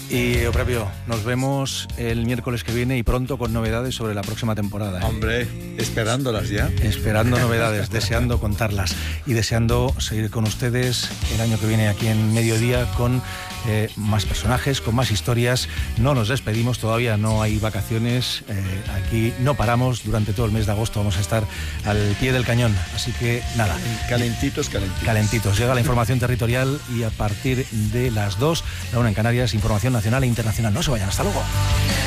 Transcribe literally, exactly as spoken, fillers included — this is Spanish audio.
Y Eupropio, nos vemos el miércoles que viene y pronto con novedades sobre la próxima temporada, ¿eh? Hombre, esperándolas ya. Esperando novedades, deseando contarlas y deseando seguir con ustedes el año que viene aquí en Mediodía con eh, más personajes, con más historias. No nos despedimos, todavía no hay vacaciones, eh, aquí no paramos, durante todo el mes de agosto vamos a estar al pie del cañón, así que nada. Calentitos, calentitos. Calentitos. Llega la información territorial y a partir de las dos, la una en Canarias, información nacional e internacional. No se vayan, hasta luego.